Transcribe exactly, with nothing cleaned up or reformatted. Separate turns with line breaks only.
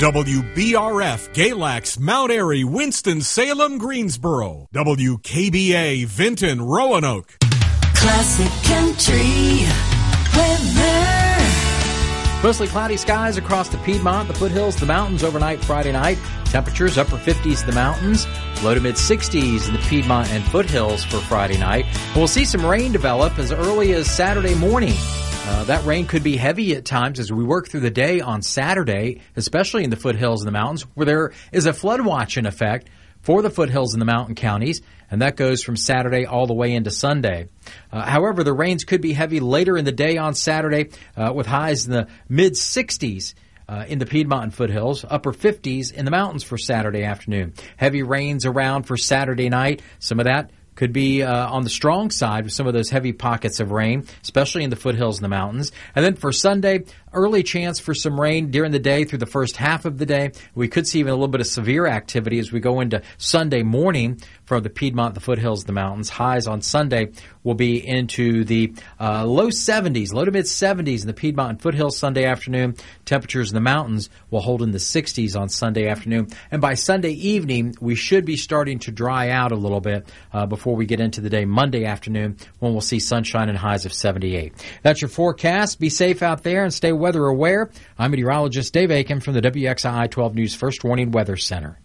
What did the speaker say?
W B R F, Galax, Mount Airy, Winston-Salem, Greensboro. W K B A, Vinton, Roanoke.
Classic Country weather.
Mostly cloudy skies across the Piedmont, the foothills, the mountains overnight Friday night. Temperatures upper fifties in the mountains, low to mid sixties in the Piedmont and foothills for Friday night. We'll see some rain develop as early as Saturday morning. Uh, that rain could be heavy at times as we work through the day on Saturday, especially in the foothills and the mountains, where there is a flood watch in effect for the foothills and the mountain counties, and that goes from Saturday all the way into Sunday. Uh, however, the rains could be heavy later in the day on Saturday, uh, with highs in the mid sixties uh, in the Piedmont and foothills, upper fifties in the mountains for Saturday afternoon. Heavy rains around for Saturday night. Some of that could be uh, on the strong side with some of those heavy pockets of rain, especially in the foothills and the mountains. And then for Sunday, early chance for some rain during the day through the first half of the day. We could see even a little bit of severe activity as we go into Sunday morning for the Piedmont, the foothills, the mountains. Highs on Sunday will be into the uh, low seventies, low to mid seventies in the Piedmont and foothills Sunday afternoon. Temperatures in the mountains will hold in the sixties on Sunday afternoon. And by Sunday evening, we should be starting to dry out a little bit uh, before we get into the day Monday afternoon, when we'll see sunshine and highs of seventy-eight. That's your forecast. Be safe out there and stay weather aware. I'm meteorologist Dave Aiken from the W X I I twelve News First Warning Weather Center.